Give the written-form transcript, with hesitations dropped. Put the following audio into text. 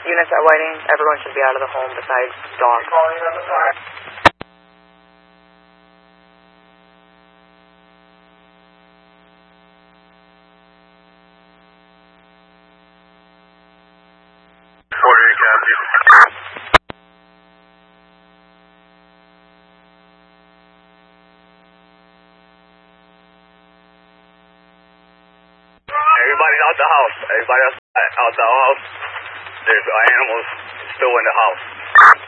units at Whiting. Everyone should be out of the home besides dogs. Everybody's out the house. Everybody else out the house. There's animals still in the house.